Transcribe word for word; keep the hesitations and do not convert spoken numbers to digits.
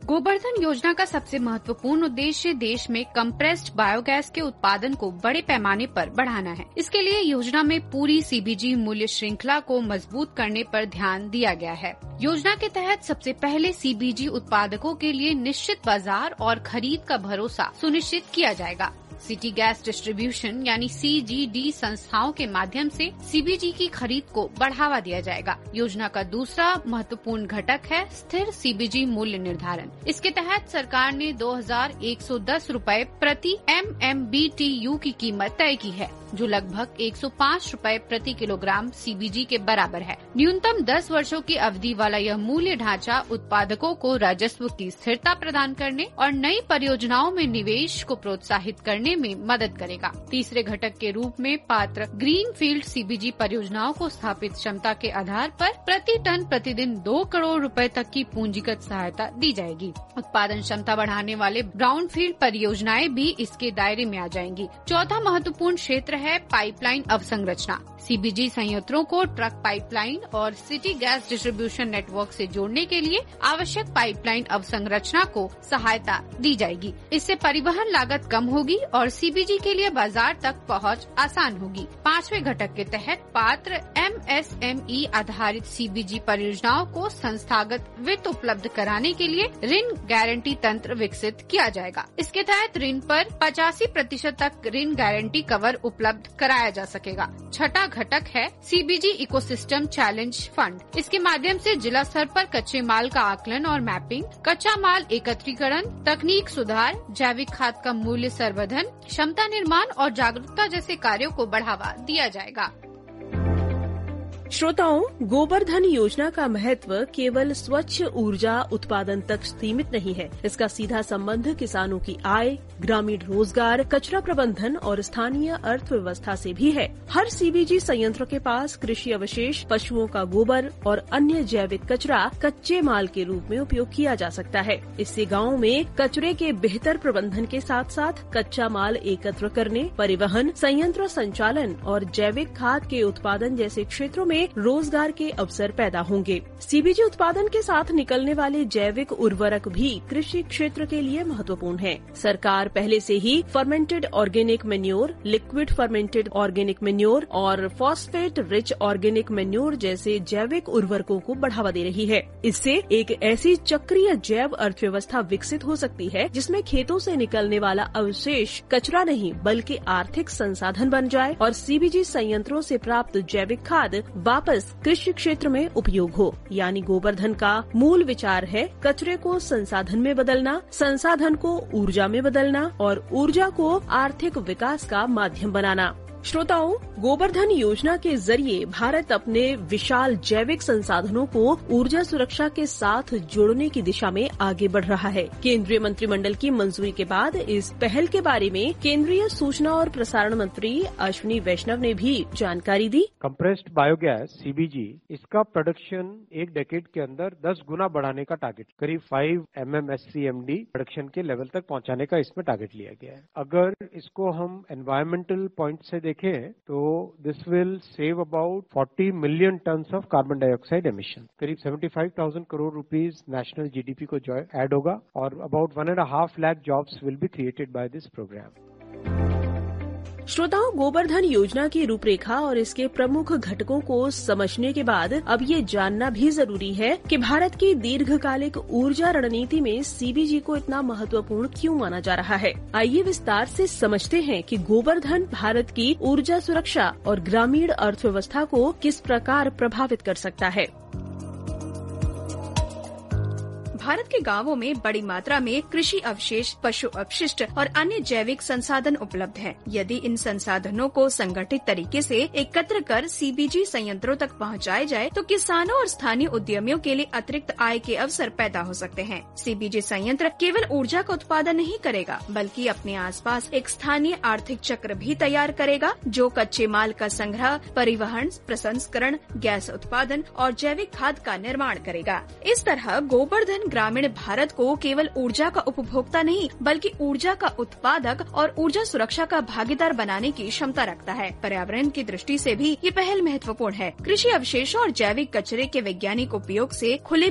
गोबर्धन योजना का सबसे महत्वपूर्ण उद्देश्य देश में कंप्रेस्ड बायोगैस के उत्पादन को बड़े पैमाने पर बढ़ाना है। इसके लिए योजना में पूरी सीबीजी मूल्य श्रृंखला को मजबूत करने पर ध्यान दिया गया है। योजना के तहत सबसे पहले सीबीजी उत्पादकों के लिए निश्चित बाजार और खरीद का भरोसा सुनिश्चित किया जाएगा। सिटी गैस डिस्ट्रीब्यूशन यानी सीजीडी संस्थाओं के माध्यम से सीबीजी की खरीद को बढ़ावा दिया जाएगा। योजना का दूसरा महत्वपूर्ण घटक है स्थिर सीबीजी मूल्य निर्धारण। इसके तहत सरकार ने दो हजार एक सौ दस रूपए प्रति M M B T U की कीमत तय की है, जो लगभग एक सौ पाँच रूपए प्रति किलोग्राम सीबीजी के बराबर है। न्यूनतम दस वर्षों की अवधि वाला यह मूल्य ढांचा उत्पादकों को राजस्व की स्थिरता प्रदान करने और नई परियोजनाओं में निवेश को प्रोत्साहित करने में मदद करेगा। तीसरे घटक के रूप में पात्र ग्रीन फील्ड सीबीजी परियोजनाओं को स्थापित क्षमता के आधार पर प्रति टन प्रतिदिन दो करोड़ रुपए तक की पूंजीगत सहायता दी जाएगी। उत्पादन क्षमता बढ़ाने वाले ब्राउन फील्ड परियोजनाएं भी इसके दायरे में आ जाएंगी। चौथा महत्वपूर्ण क्षेत्र है पाइपलाइन अवसंरचना। सीबीजी संयंत्रों को ट्रक पाइपलाइन और सिटी गैस डिस्ट्रीब्यूशन नेटवर्क से जोड़ने के लिए आवश्यक पाइपलाइन अवसंरचना को सहायता दी जाएगी। इससे परिवहन लागत कम होगी और सीबीजी के लिए बाजार तक पहुंच आसान होगी। पांचवें घटक के तहत पात्र एमएसएमई आधारित सीबीजी परियोजनाओं को संस्थागत वित्त उपलब्ध कराने के लिए ऋण गारंटी तंत्र विकसित किया जाएगा। इसके तहत ऋण पर पचासी प्रतिशत तक ऋण गारंटी कवर उपलब्ध कराया जा सकेगा। छठा घटक है सीबीजी इकोसिस्टम चैलेंज फंड। इसके माध्यम से जिला स्तर पर कच्चे माल का आकलन और मैपिंग, कच्चा माल एकत्रीकरण, तकनीक सुधार, जैविक खाद का मूल्य संवर्धन, क्षमता निर्माण और जागरूकता जैसे कार्यों को बढ़ावा दिया जाएगा। श्रोताओं, गोबर्धन योजना का महत्व केवल स्वच्छ ऊर्जा उत्पादन तक सीमित नहीं है। इसका सीधा संबंध किसानों की आय, ग्रामीण रोजगार, कचरा प्रबंधन और स्थानीय अर्थव्यवस्था से भी है। हर सीबीजी संयंत्र के पास कृषि अवशेष, पशुओं का गोबर और अन्य जैविक कचरा कच्चे माल के रूप में उपयोग किया जा सकता है। इससे गाँव में कचरे के बेहतर प्रबंधन के साथ साथ कच्चा माल एकत्र करने, परिवहन, संयंत्र संचालन और जैविक खाद के उत्पादन जैसे क्षेत्रों में रोजगार के अवसर पैदा होंगे। सीबीजी उत्पादन के साथ निकलने वाले जैविक उर्वरक भी कृषि क्षेत्र के लिए महत्वपूर्ण है। सरकार पहले से ही fermented organic manure, liquid fermented organic manure और फॉस्फेट रिच ऑर्गेनिक मैन्योर जैसे जैविक उर्वरकों को बढ़ावा दे रही है। इससे एक ऐसी चक्रीय जैव अर्थव्यवस्था विकसित हो सकती है जिसमें खेतों से निकलने वाला अवशेष कचरा नहीं बल्कि आर्थिक संसाधन बन जाए और सीबीजी संयंत्रों से प्राप्त जैविक खाद वापस कृषि क्षेत्र में उपयोग हो। यानी गोबर्धन का मूल विचार है कचरे को संसाधन में बदलना, संसाधन को ऊर्जा में बदलना और ऊर्जा को आर्थिक विकास का माध्यम बनाना। श्रोताओं, गोबर्धन योजना के जरिए भारत अपने विशाल जैविक संसाधनों को ऊर्जा सुरक्षा के साथ जोड़ने की दिशा में आगे बढ़ रहा है। केंद्रीय मंत्रिमंडल की मंजूरी के बाद इस पहल के बारे में केंद्रीय सूचना और प्रसारण मंत्री अश्विनी वैष्णव ने भी जानकारी दी। कंप्रेस्ड बायोगैस सीबीजी, इसका प्रोडक्शन एक डेकेड के अंदर दस गुना बढ़ाने का टारगेट, करीब पाँच M M S C M D production के लेवल तक पहुंचाने का इसमें टारगेट लिया गया है। अगर इसको हम एनवायरमेंटल पॉइंट से देखें तो दिस विल सेव अबाउट चालीस million tons of carbon dioxide emission, करीब पचहत्तर हज़ार करोड़ रुपीस नेशनल जीडीपी को जो ऐड होगा और about one and half lakh jobs will be created by this programme. श्रोताओं, गोबर्धन योजना की रूपरेखा और इसके प्रमुख घटकों को समझने के बाद अब ये जानना भी जरूरी है कि भारत की दीर्घकालिक ऊर्जा रणनीति में सीबीजी को इतना महत्वपूर्ण क्यों माना जा रहा है। आइए विस्तार से समझते हैं कि गोबर्धन भारत की ऊर्जा सुरक्षा और ग्रामीण अर्थव्यवस्था को किस प्रकार प्रभावित कर सकता है। भारत के गांवों में बड़ी मात्रा में कृषि अवशेष, पशु अपशिष्ट और अन्य जैविक संसाधन उपलब्ध हैं। यदि इन संसाधनों को संगठित तरीके से एकत्र कर सीबीजी संयंत्रों तक पहुंचाया जाए तो किसानों और स्थानीय उद्यमियों के लिए अतिरिक्त आय के अवसर पैदा हो सकते हैं। सीबीजी संयंत्र केवल ऊर्जा का उत्पादन नहीं करेगा बल्कि अपने आसपास एक स्थानीय आर्थिक चक्र भी तैयार करेगा जो कच्चे माल का संग्रह, परिवहन, प्रसंस्करण, गैस उत्पादन और जैविक खाद का निर्माण करेगा। इस तरह गोबर्धन ग्रामीण भारत को केवल ऊर्जा का उपभोक्ता नहीं बल्कि ऊर्जा का उत्पादक और ऊर्जा सुरक्षा का भागीदार बनाने की क्षमता रखता है। पर्यावरण की दृष्टि से भी ये पहल महत्वपूर्ण है। कृषि अवशेषों और जैविक कचरे के वैज्ञानिक उपयोग से खुले